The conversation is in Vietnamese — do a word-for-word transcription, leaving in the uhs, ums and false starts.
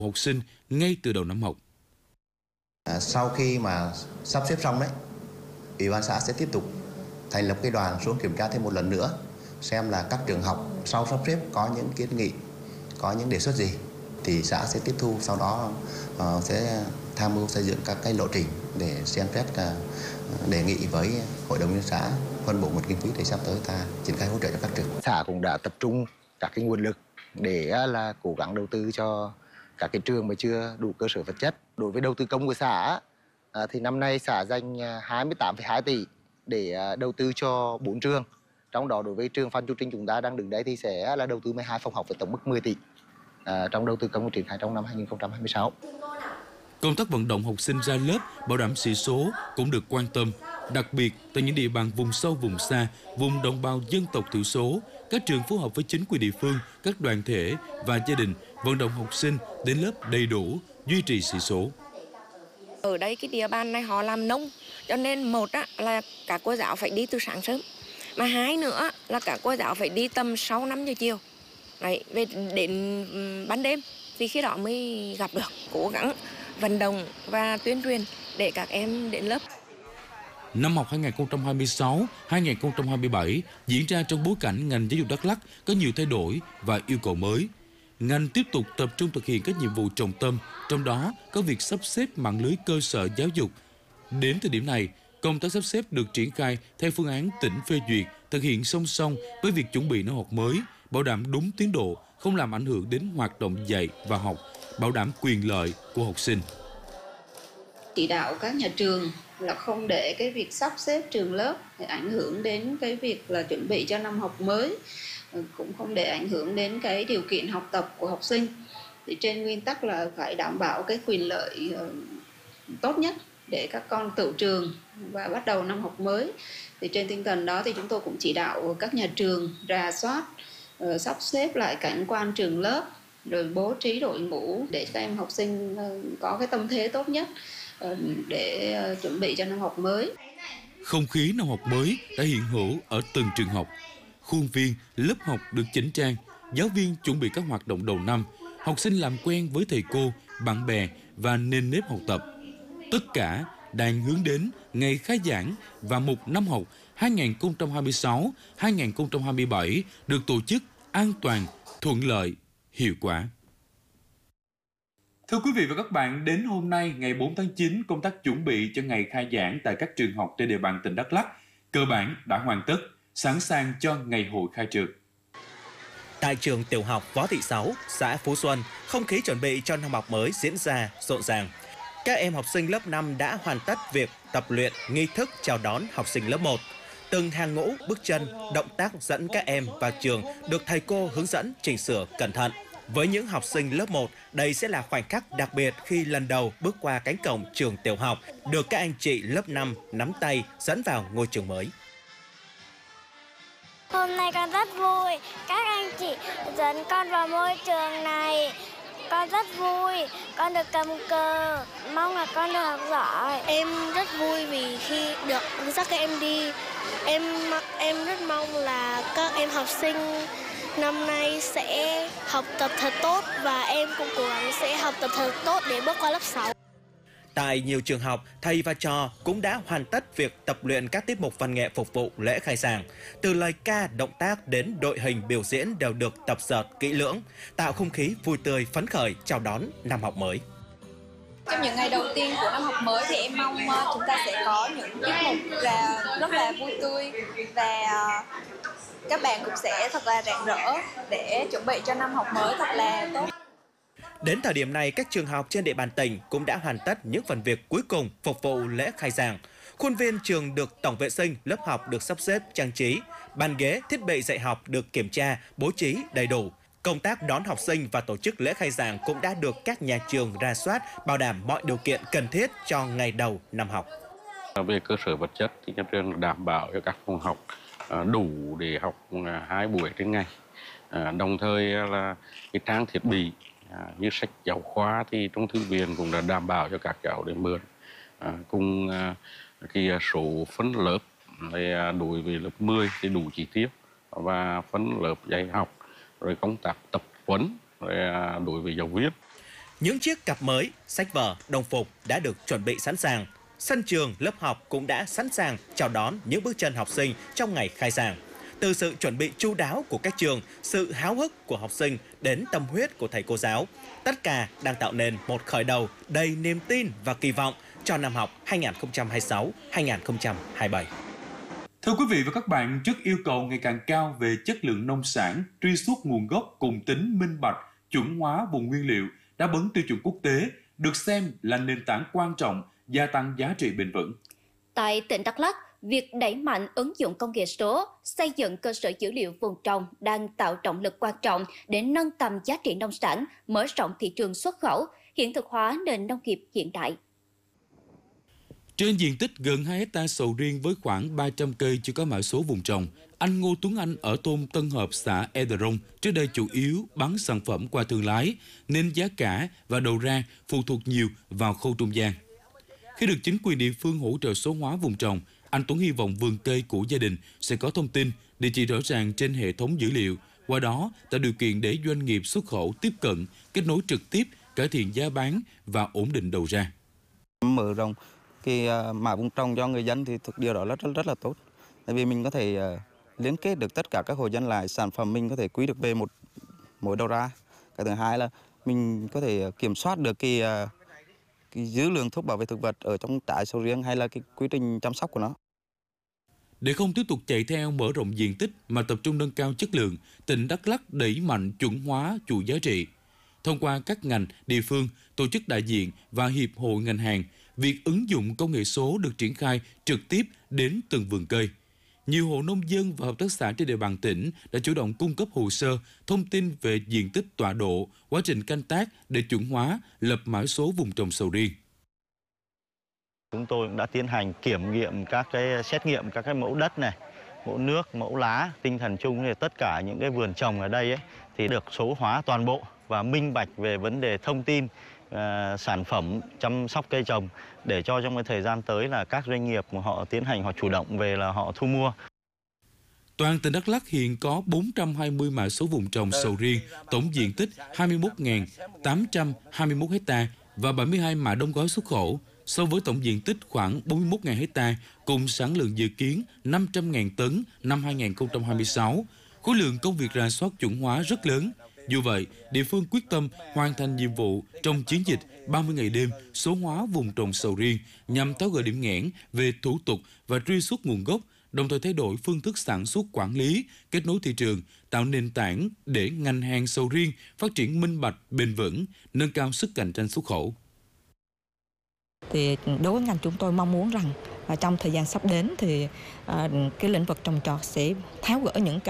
học sinh ngay từ đầu năm học. À, sau khi mà sắp xếp xong đấy, Ủy ban xã sẽ tiếp tục thành lập cái đoàn xuống kiểm tra thêm một lần nữa, xem là các trường học sau sắp xếp có những kiến nghị, có những đề xuất gì thì xã sẽ tiếp thu, sau đó uh, sẽ tham mưu xây dựng các cái lộ trình để xem xét uh, đề nghị với hội đồng nhân xã phân bổ một kinh phí để sắp tới ta triển khai hỗ trợ cho các trường. Xã cũng đã tập trung các cái nguồn lực để uh, là cố gắng đầu tư cho các cái trường mà chưa đủ cơ sở vật chất. Đối với đầu tư công của xã uh, thì năm nay xã dành hai mươi tám phẩy hai tỷ để uh, đầu tư cho bốn trường. Trong đó đối với trường Phan Chu Trinh chúng ta đang đứng đấy thì sẽ là đầu tư mười hai phòng học với tổng mức mười tỷ. À, trong đầu tư công triển khai trong năm hai nghìn không trăm hai mươi sáu. Công tác vận động học sinh ra lớp bảo đảm sĩ số cũng được quan tâm, đặc biệt tại những địa bàn vùng sâu, vùng xa, vùng đồng bào dân tộc thiểu số, các trường phối hợp với chính quyền địa phương, các đoàn thể và gia đình vận động học sinh đến lớp đầy đủ, duy trì sĩ số. Ở đây cái địa bàn này họ làm nông, cho nên một á, là các cô giáo phải đi từ sáng sớm, mà hai nữa là các cô giáo phải đi tầm sáu năm giờ chiều. Đấy, về đến ban đêm thì khi đó mới gặp được, cố gắng vận động và tuyên truyền để các em đến lớp. Năm học hai nghìn không trăm hai mươi sáu hai nghìn không trăm hai mươi bảy diễn ra trong bối cảnh ngành giáo dục Đắk Lắk có nhiều thay đổi và yêu cầu mới. Ngành tiếp tục tập trung thực hiện các nhiệm vụ trọng tâm, trong đó có việc sắp xếp mạng lưới cơ sở giáo dục. Đến thời điểm này, công tác sắp xếp được triển khai theo phương án tỉnh phê duyệt, thực hiện song song với việc chuẩn bị năm học mới, bảo đảm đúng tiến độ, không làm ảnh hưởng đến hoạt động dạy và học, bảo đảm quyền lợi của học sinh. Chỉ đạo các nhà trường là không để cái việc sắp xếp trường lớp để ảnh hưởng đến cái việc là chuẩn bị cho năm học mới, cũng không để ảnh hưởng đến cái điều kiện học tập của học sinh. Thì trên nguyên tắc là phải đảm bảo cái quyền lợi tốt nhất để các con tự trường và bắt đầu năm học mới. Thì trên tinh thần đó thì chúng tôi cũng chỉ đạo các nhà trường rà soát, uh, sắp xếp lại cảnh quan trường lớp, rồi bố trí đội ngũ để các em học sinh uh, có cái tâm thế tốt nhất uh, để uh, chuẩn bị cho năm học mới. Không khí năm học mới đã hiện hữu ở từng trường học. Khuôn viên, lớp học được chỉnh trang, giáo viên chuẩn bị các hoạt động đầu năm, học sinh làm quen với thầy cô, bạn bè và nền nếp học tập. Tất cả đang hướng đến ngày khai giảng và một năm học hai nghìn không trăm hai mươi sáu hai nghìn không trăm hai mươi bảy được tổ chức an toàn, thuận lợi, hiệu quả. Thưa quý vị và các bạn, đến hôm nay ngày bốn tháng chín, công tác chuẩn bị cho ngày khai giảng tại các trường học trên địa bàn tỉnh Đắk Lắk cơ bản đã hoàn tất, sẵn sàng cho ngày hội khai trường. Tại trường tiểu học Võ Thị Sáu, xã Phú Xuân, không khí chuẩn bị cho năm học mới diễn ra rộn ràng. Các em học sinh lớp năm đã hoàn tất việc tập luyện nghi thức chào đón học sinh lớp một. Từng hàng ngũ, bước chân, động tác dẫn các em vào trường được thầy cô hướng dẫn chỉnh sửa cẩn thận. Với những học sinh lớp một, đây sẽ là khoảnh khắc đặc biệt khi lần đầu bước qua cánh cổng trường tiểu học, được các anh chị lớp năm nắm tay dẫn vào ngôi trường mới. Hôm nay con rất vui, các anh chị dẫn con vào môi trường này. Con rất vui, con được cầm cờ, mong là con được học giỏi. Em rất vui vì khi được dắt các em đi. Em em rất mong là các em học sinh năm nay sẽ học tập thật tốt và em cũng cố gắng sẽ học tập thật tốt để bước qua lớp sáu. Tại nhiều trường học, thầy và trò cũng đã hoàn tất việc tập luyện các tiết mục văn nghệ phục vụ lễ khai giảng. Từ lời ca, động tác đến đội hình biểu diễn đều được tập dượt kỹ lưỡng, tạo không khí vui tươi phấn khởi chào đón năm học mới. Trong những ngày đầu tiên của năm học mới thì em mong chúng ta sẽ có những tiết mục là rất là vui tươi và các bạn cũng sẽ thật là rạng rỡ để chuẩn bị cho năm học mới thật là tốt. Đến thời điểm này, các trường học trên địa bàn tỉnh cũng đã hoàn tất những phần việc cuối cùng phục vụ lễ khai giảng. Khuôn viên trường được tổng vệ sinh, lớp học được sắp xếp trang trí, bàn ghế, thiết bị dạy học được kiểm tra, bố trí đầy đủ. Công tác đón học sinh và tổ chức lễ khai giảng cũng đã được các nhà trường rà soát, bảo đảm mọi điều kiện cần thiết cho ngày đầu năm học. Về cơ sở vật chất thì nhà trường đảm bảo cho các phòng học đủ để học hai buổi trên ngày. Đồng thời là cái trang thiết bị như sách giáo khoa thì trong thư viện cũng đã đảm bảo cho các cháu để mượn. Cùng cái số phân lớp đối với lớp mười thì đủ chỉ tiêu và phân lớp dạy học, rồi công tác tập huấn đối với giáo viên. Những chiếc cặp mới, sách vở, đồng phục đã được chuẩn bị sẵn sàng. Sân trường, lớp học cũng đã sẵn sàng chào đón những bước chân học sinh trong ngày khai giảng. Từ sự chuẩn bị chu đáo của các trường, sự háo hức của học sinh đến tâm huyết của thầy cô giáo, tất cả đang tạo nên một khởi đầu đầy niềm tin và kỳ vọng cho năm học hai nghìn không trăm hai mươi sáu hai nghìn không trăm hai mươi bảy. Thưa quý vị và các bạn, trước yêu cầu ngày càng cao về chất lượng nông sản, truy xuất nguồn gốc cùng tính minh bạch, chuẩn hóa vùng nguyên liệu, đáp ứng tiêu chuẩn quốc tế, được xem là nền tảng quan trọng gia tăng giá trị bền vững. Tại tỉnh Đắk Lắk, việc đẩy mạnh ứng dụng công nghệ số, xây dựng cơ sở dữ liệu vùng trồng đang tạo động lực quan trọng để nâng tầm giá trị nông sản, mở rộng thị trường xuất khẩu, hiện thực hóa nền nông nghiệp hiện đại. Trên diện tích gần hai héc ta sầu riêng với khoảng ba trăm cây chưa có mã số vùng trồng, anh Ngô Tuấn Anh ở thôn Tân Hợp, xã E Đờ Rông trước đây chủ yếu bán sản phẩm qua thương lái, nên giá cả và đầu ra phụ thuộc nhiều vào khâu trung gian. Khi được chính quyền địa phương hỗ trợ số hóa vùng trồng, anh Tuấn hy vọng vườn cây của gia đình sẽ có thông tin, địa chỉ rõ ràng trên hệ thống dữ liệu, qua đó tạo điều kiện để doanh nghiệp xuất khẩu tiếp cận, kết nối trực tiếp, cải thiện giá bán và ổn định đầu ra. Mở rộng cái mã vùng trồng cho người dân thì thực điều đó rất rất rất là tốt, tại vì mình có thể liên kết được tất cả các hộ dân lại, sản phẩm mình có thể quý được về một mỗi đầu ra. Cái thứ hai là mình có thể kiểm soát được cái, cái dư lượng thuốc bảo vệ thực vật ở trong trái sầu riêng hay là cái quy trình chăm sóc của nó. Để không tiếp tục chạy theo mở rộng diện tích mà tập trung nâng cao chất lượng, tỉnh Đắk Lắk đẩy mạnh chuẩn hóa chuỗi giá trị. Thông qua các ngành, địa phương, tổ chức đại diện và hiệp hội ngành hàng, việc ứng dụng công nghệ số được triển khai trực tiếp đến từng vườn cây. Nhiều hộ nông dân và hợp tác xã trên địa bàn tỉnh đã chủ động cung cấp hồ sơ, thông tin về diện tích tọa độ, quá trình canh tác để chuẩn hóa, lập mã số vùng trồng sầu riêng. Chúng tôi cũng đã tiến hành kiểm nghiệm các cái xét nghiệm các cái mẫu đất này, mẫu nước, mẫu lá. Tinh thần chung thì tất cả những cái vườn trồng ở đây ấy, thì được số hóa toàn bộ và minh bạch về vấn đề thông tin, uh, sản phẩm chăm sóc cây trồng để cho trong cái thời gian tới là các doanh nghiệp họ tiến hành họ chủ động về là họ thu mua. Toàn tỉnh Đắk Lắk hiện có bốn trăm hai mươi mã số vùng trồng sầu riêng, tổng diện tích hai mươi mốt nghìn tám trăm hai mươi mốt ha và bảy mươi hai mã đóng gói xuất khẩu. So với tổng diện tích khoảng bốn mươi mốt nghìn ha, cùng sản lượng dự kiến năm trăm nghìn tấn năm hai nghìn không trăm hai mươi sáu, khối lượng công việc rà soát chuẩn hóa rất lớn. Dù vậy, địa phương quyết tâm hoàn thành nhiệm vụ trong chiến dịch ba mươi ngày đêm số hóa vùng trồng sầu riêng nhằm tháo gỡ điểm nghẽn về thủ tục và truy xuất nguồn gốc, đồng thời thay đổi phương thức sản xuất quản lý, kết nối thị trường, tạo nền tảng để ngành hàng sầu riêng phát triển minh bạch, bền vững, nâng cao sức cạnh tranh xuất khẩu. Thì đối với ngành chúng tôi mong muốn rằng trong thời gian sắp đến thì cái lĩnh vực trồng trọt sẽ tháo gỡ những cái